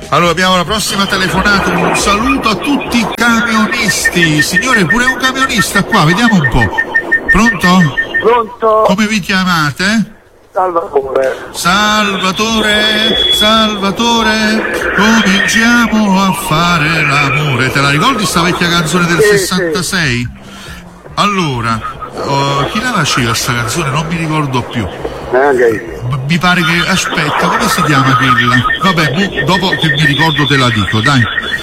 Allora abbiamo la prossima telefonata, un saluto a tutti i camionisti. Signore, pure un camionista qua, vediamo un po'. Pronto? Pronto? Come vi chiamate? Salvatore, cominciamo a fare l'amore. Te la ricordi sta vecchia canzone del 66? Sì. Allora, chi la faceva sta canzone? Non mi ricordo più. Mi pare che, aspetta, come si chiama quella? Vabbè, dopo che mi ricordo te la dico, dai.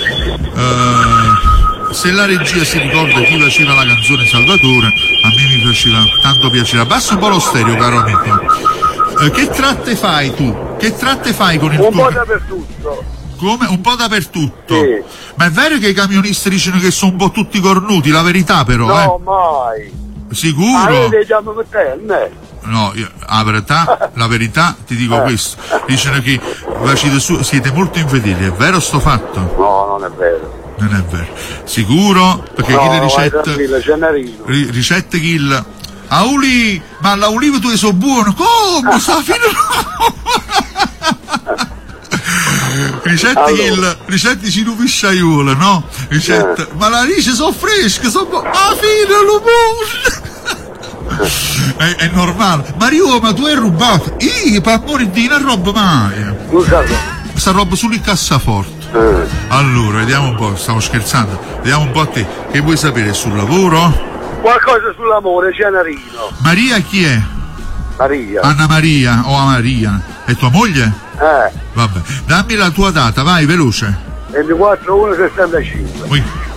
Se la regia si ricorda chi faceva la canzone Salvatore, a me mi faceva tanto piacere. Abbassa un po' lo stereo, caro amico. Che tratte fai tu? Che tratte fai con il tuo... Un po' dappertutto. Come? Un po' dappertutto? Sì. Ma è vero che i camionisti dicono che sono un po' tutti cornuti? La verità però, No, mai. Sicuro? No, la verità ti dico questo. Dicono che siete molto infedeli, è vero sto fatto? No, non è vero. Non è vero. Sicuro? Perché chi le ricette Kill. Auli, ma l'aulivo tu sei buono? Come? Sta fino ricette ci rupisciaiuola, no? Ricette, ma la rice sono fresche, sono fino è normale. Mario, ma tu hai rubato? Per amore di non roba mai. Sta roba solo in cassaforte. Allora, vediamo un po', stavo scherzando. Vediamo un po' a te. Che vuoi sapere sul lavoro? Qualcosa sull'amore, Cianarino. Maria chi è? Maria. Anna Maria o Maria. È tua moglie? Vabbè. Dammi la tua data, vai, veloce. 24/1/65.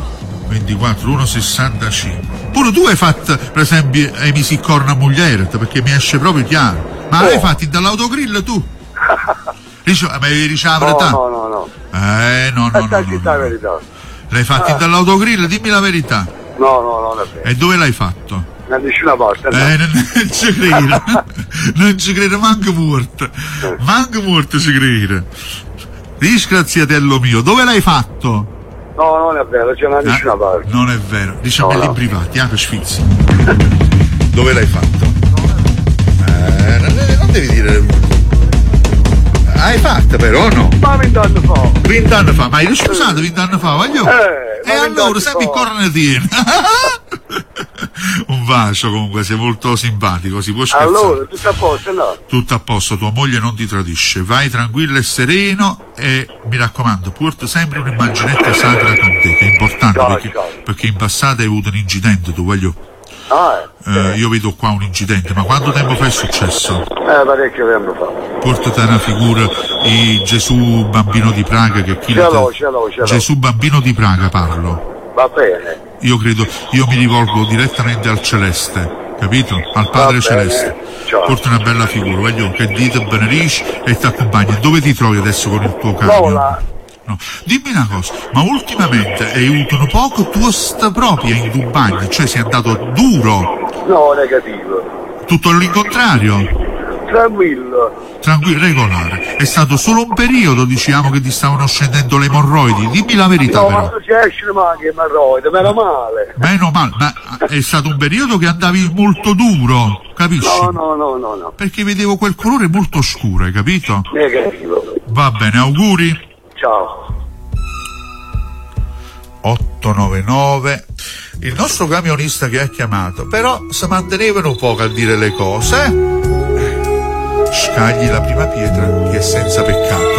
24/1/65. Pure tu hai fatto, per esempio, hai messo il corno a moglie, perché mi esce proprio chiaro. Ma l'hai fatti dall'autogrill tu? Ma dici la verità? No. No. La verità. L'hai fatti dall'autogrill, dimmi la verità. No, non è vero. E dove l'hai fatto? Da nessuna parte. Non ci credo. Non ci credo manco morto. Manco morto ci credo. Disgraziatello mio, dove l'hai fatto? No, non è vero, c'è da nessuna parte. Non è vero, diciamo in privati, per sfizi. Dove l'hai fatto? Non devi dire. Hai fatto però, no? Ma 20 anni fa. 20 anni fa, ma hai sposato 20 anni fa, voglio? E allora sempre il corno tiene. Un bacio comunque, sei molto simpatico, si può scherzare. Allora, tutto a posto, no? Tutto a posto, tua moglie non ti tradisce, vai tranquillo e sereno e mi raccomando, porta sempre un'immaginetta sacra con te, che è importante perché in passato hai avuto un incidente, tu voglio. Io vedo qua un incidente, ma quanto tempo fa è successo? Parecchio tempo fa. Portati una figura di Gesù Bambino di Praga che chi ce l'ho. Gesù Bambino di Praga parlo. Va bene. Io mi rivolgo direttamente al Celeste, capito? Al Padre Celeste. Porta una bella figura, voglio che dite benedice e ti accompagna. Dove ti trovi adesso con il tuo camion? No. Dimmi una cosa, ma ultimamente hai avuto un poco tua propria in Dubai, cioè sei andato duro? No, negativo. Tutto all'incontrario? Tranquillo, regolare. È stato solo un periodo, diciamo, che ti stavano scendendo le emorroidi. Dimmi la verità, però. No, non ci esce manche emorroidi, meno male. Meno male, ma è stato un periodo che andavi molto duro, capisci? No. Perché vedevo quel colore molto scuro, hai capito? Negativo. Va bene, auguri. Ciao. 899. Il nostro camionista che ha chiamato, però si mantenevano un poco a dire le cose. Scagli la prima pietra che è senza peccato.